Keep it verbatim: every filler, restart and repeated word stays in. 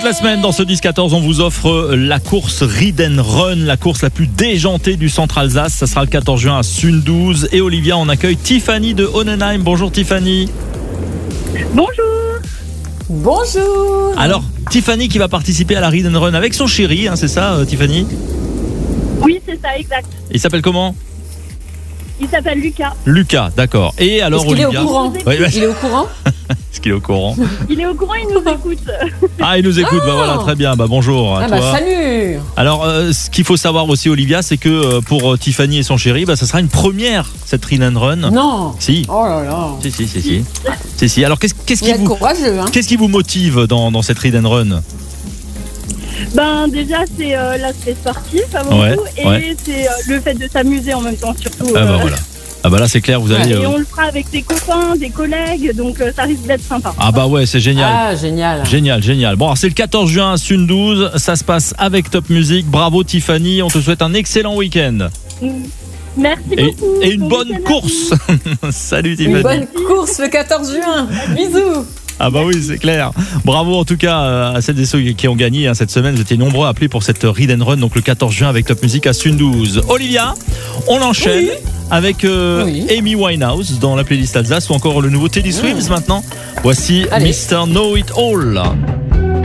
Toute la semaine dans ce dix quatorze, on vous offre la course Ride and Run, la course la plus déjantée du centre Alsace. Ça sera le quatorze juin à Sundouze. Et Olivia, on accueille Tiffany de Honenheim. Bonjour Tiffany. Bonjour. Bonjour. Alors, Tiffany qui va participer à la Ride and Run avec son chéri, hein, c'est ça euh, Tiffany? Oui, c'est ça, exact. Il s'appelle comment? Il s'appelle Lucas. Lucas, d'accord. Et alors Est-ce qu'il Olivia est au courant? Oui, bah, Il est au courant? Est-ce qu'il est au courant? Il est au courant, il nous écoute. Ah, il nous écoute, Ah. bah voilà, très bien, bah bonjour à Ah toi. bah salut. Alors, euh, ce qu'il faut savoir aussi, Olivia, c'est que euh, pour euh, Tiffany et son chéri, bah, ça sera une première, cette Ride and Run. Non. Si. Oh là là. Si, si, si, si. si, si. Alors, qu'est-ce, qu'est-ce, Vous qui êtes vous, courageux, hein. qu'est-ce qui vous motive dans, dans cette Ride and Run? Ben déjà, c'est euh, l'aspect sportif avant Ouais, tout, et ouais. c'est euh, le fait de s'amuser en même temps surtout. Ah bah euh, voilà. Ah bah là, c'est clair, vous allez... Et euh, on le fera avec des copains, des collègues, donc euh, ça risque d'être sympa. Ah bah ouais, c'est génial. Ah, génial. Génial, génial. Bon, alors c'est le quatorze juin à Sundouze, ça se passe avec Top Music. Bravo Tiffany, on te souhaite un excellent week-end. Merci Et, beaucoup. et une Bon bonne week-end à course. Salut Tiffany. Une bonne course le quatorze juin. Bisous. Ah bah oui, c'est clair. Bravo en tout cas euh, à celles et ceux qui ont gagné hein, cette semaine. Vous étiez nombreux à appeler pour cette Ride and Run, donc le quatorze juin avec Top Music à Sundouze. Olivia, on enchaîne Oui. avec euh, Oui. Amy Winehouse dans la playlist Alsace ou encore le nouveau Teddy Swims maintenant. Voici Allez. mister Know It All.